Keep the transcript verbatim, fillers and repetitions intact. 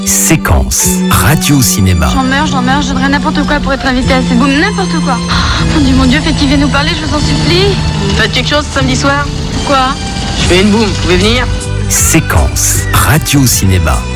Séquence radio-cinéma. J'en meurs, j'en meurs, je donnerais n'importe quoi pour être invité à ces booms, n'importe quoi. Oh, mon Dieu, mon Dieu, faites qu'il vienne nous parler, je vous en supplie. Faites quelque chose samedi soir? Quoi? Je fais une boum, vous pouvez venir? Séquence radio-cinéma.